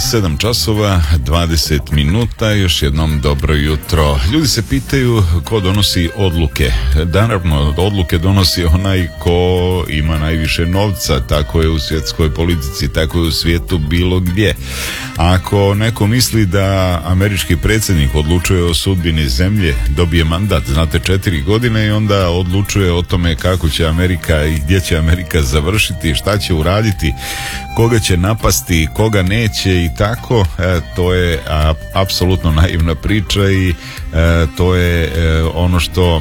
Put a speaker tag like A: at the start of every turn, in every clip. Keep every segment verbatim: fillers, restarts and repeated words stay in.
A: sedam časova, dvadeset minuta, još jednom dobro jutro. Ljudi se pitaju ko donosi odluke. Naravno, odluke donosi onaj ko ima najviše novca, tako je u svjetskoj politici, tako je u svijetu bilo gdje. Ako neko misli da američki predsjednik odlučuje o sudbini zemlje, dobije mandat, znate, četiri godine i onda odlučuje o tome kako će Amerika i gdje će Amerika završiti, šta će uraditi, koga će napasti, koga neće i tako, e, to je a, apsolutno naivna priča i e, to je e, ono što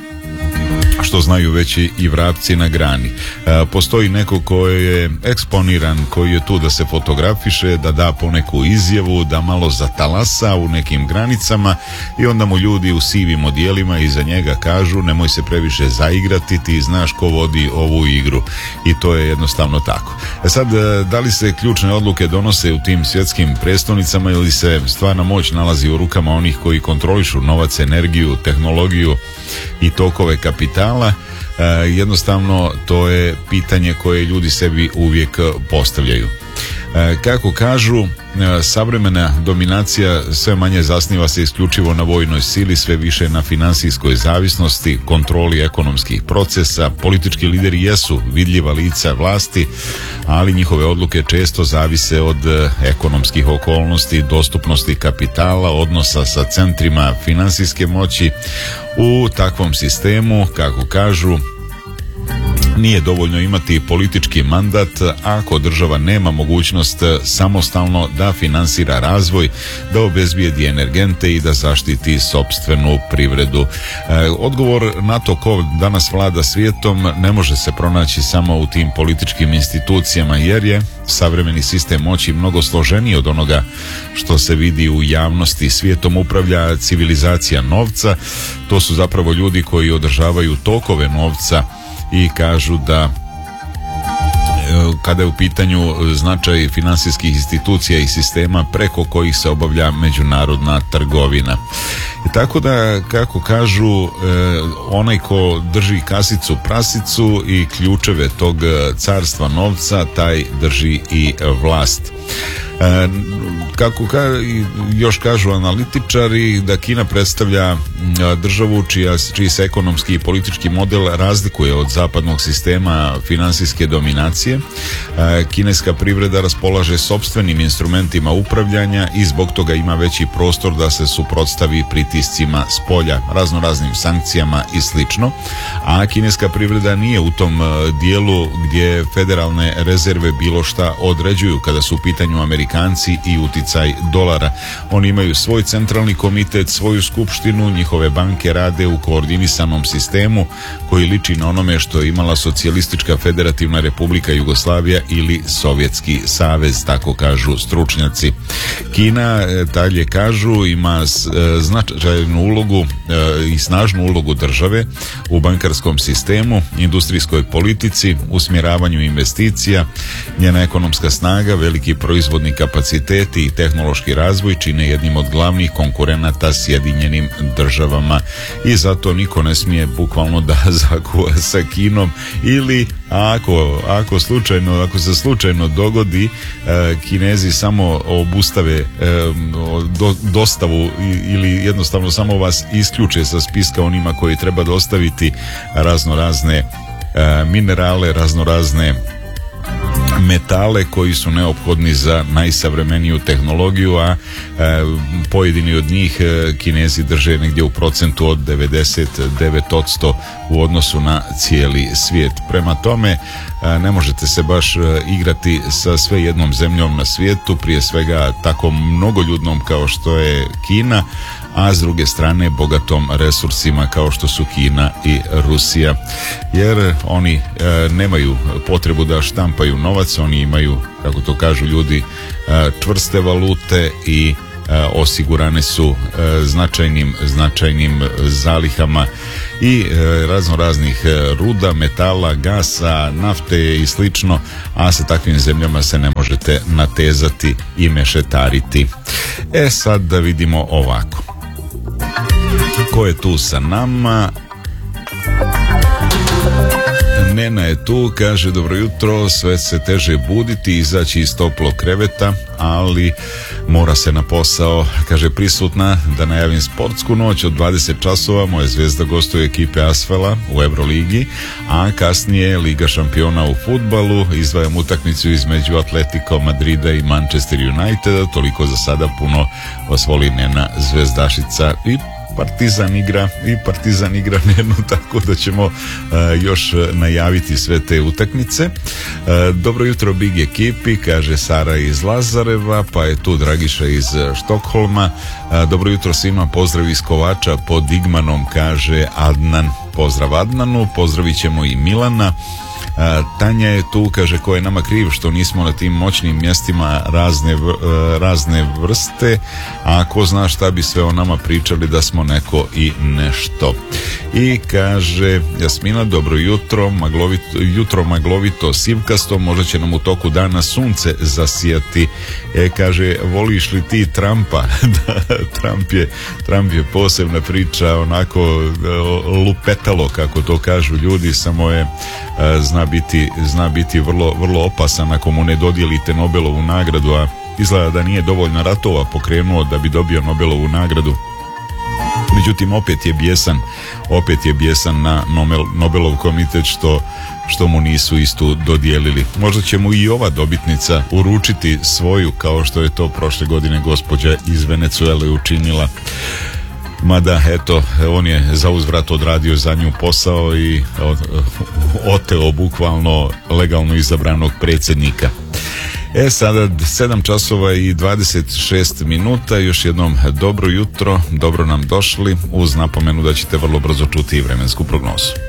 A: što znaju već i vrapci na grani. E, postoji neko koji je eksponiran, koji je tu da se fotografiše, da da poneku izjavu, da malo zatalasa u nekim granicama i onda mu ljudi u sivim odijelima iza njega kažu nemoj se previše zaigrati, ti znaš ko vodi ovu igru i to je jednostavno tako. E sad, da li se ključne odluke donose u tim svjetskim prestolnicama ili se stvarna moć nalazi u rukama onih koji kontrolišu novac, energiju, tehnologiju i tokove kapitala, e, jednostavno to je pitanje koje ljudi sebi uvijek postavljaju. E, kako kažu, e, savremena dominacija sve manje zasniva se isključivo na vojnoj sili, sve više na financijskoj zavisnosti, kontroli ekonomskih procesa. Politički lideri jesu vidljiva lica vlasti, ali njihove odluke često zavise od e, ekonomskih okolnosti, dostupnosti kapitala, odnosa sa centrima financijske moći. U takvom sistemu, kako kažu, nije dovoljno imati politički mandat ako država nema mogućnost samostalno da finansira razvoj, da obezbijedi energente i da zaštiti sopstvenu privredu. E, odgovor na to ko danas vlada svijetom ne može se pronaći samo u tim političkim institucijama, jer je savremeni sistem moći mnogo složeniji od onoga što se vidi u javnosti. Svijetom upravlja civilizacija novca, to su zapravo ljudi koji održavaju tokove novca i kažu da kada je u pitanju značaj finansijskih institucija i sistema preko kojih se obavlja međunarodna trgovina. I tako da, kako kažu, onaj ko drži kasicu prasicu i ključeve tog carstva novca, taj drži i vlast. E, kako ka, još kažu analitičari da Kina predstavlja državu čija, čiji se ekonomski i politički model razlikuje od zapadnog sistema finansijske dominacije. E, kineska privreda raspolaže sopstvenim instrumentima upravljanja i zbog toga ima veći prostor da se suprotstavi pritiscima s polja, razno raznim sankcijama i slično, a kineska privreda nije u tom dijelu gdje federalne rezerve bilo šta određuju kada su u pitanju Amerikanci i uticaj dolara. Oni imaju svoj centralni komitet, svoju skupštinu, njihove banke rade u koordinisanom sistemu koji liči na onome što je imala Socijalistička federativna republika Jugoslavija ili Sovjetski savez, tako kažu stručnjaci. Kina, dalje kažu, ima značajnu ulogu i snažnu ulogu države u bankarskom sistemu, industrijskoj politici, usmjeravanju investicija. Njena ekonomska snaga, veliki proizvodni kapaciteti i tehnološki razvoj čine jednim od glavnih konkurenata Sjedinjenim državama i zato niko ne smije bukvalno da zakuva sa Kinom ili ako, ako slučajno, ako se slučajno dogodi, e, Kinezi samo obustave e, do, dostavu ili jednostavno samo vas isključe sa spiska onima koji treba dostaviti razno razne e, minerale, razno razne metale koji su neophodni za najsavremeniju tehnologiju, a e, pojedini od njih e, Kinezi drže negdje u procentu od devedeset devet posto u odnosu na cijeli svijet. Prema tome, e, ne možete se baš e, igrati sa sve jednom zemljom na svijetu, prije svega tako mnogoljudnom kao što je Kina, a s druge strane bogatom resursima kao što su Kina i Rusija, jer oni e, nemaju potrebu da štampaju novac, oni imaju, kako to kažu ljudi, e, čvrste valute i e, osigurane su e, značajnim, značajnim zalihama i e, razno raznih e, ruda, metala, gasa, nafte i slično, a sa takvim zemljama se ne možete natezati i mešetariti. E sad da vidimo ovako. Ko je tu sa nama? Nena je tu, kaže dobro jutro, sve se teže buditi, izaći iz toplog kreveta, ali mora se na posao, kaže prisutna, da najavim sportsku noć od dvadeset časova, moja Zvezda gostuje ekipe Asfela u Euroligi, a kasnije Liga šampiona u fudbalu, izdvajam utakmicu između Atletico Madrida i Manchester Uniteda, toliko za sada, puno vas voli Nena Zvezdašica. I Partizan igra i Partizan igra Nenu, tako da ćemo uh, još najaviti sve te utakmice. Uh, dobro jutro big ekipi, kaže Sara iz Lazareva, pa je tu Dragiša iz Štokholma. Uh, dobro jutro svima, pozdrav iz Kovača pod Digmanom, kaže Adnan. Pozdrav Adnanu, pozdravit ćemo i Milana. Tanja je tu, kaže ko je nama kriv što nismo na tim moćnim mjestima razne, razne vrste, a ko zna šta bi sve o nama pričali da smo neko i nešto. I kaže Jasmina, dobro jutro, maglovito, jutro maglovito sivkasto, možda će nam u toku dana sunce zasijati. E, kaže, voliš li ti Trumpa? Da, Trump je, Trump je posebna priča, onako lupetalo, kako to kažu ljudi, samo je zna biti, zna biti vrlo, vrlo opasan ako mu ne dodijelite Nobelovu nagradu, a izgleda da nije dovoljno ratova pokrenuo da bi dobio Nobelovu nagradu. Međutim, opet je bijesan, opet je bijesan na Nobel, Nobelov komitet što, što mu nisu istu dodijelili. Možda će mu i ova dobitnica uručiti svoju, kao što je to prošle godine gospođa iz Venecuele učinila. Mada, eto, on je za uzvrat odradio za nju posao i oteo bukvalno legalno izabranog predsjednika. E sada sedam časova i dvadeset šest minuta, još jednom dobro jutro, dobro nam došli, uz napomenu da ćete vrlo brzo čuti vremensku prognozu.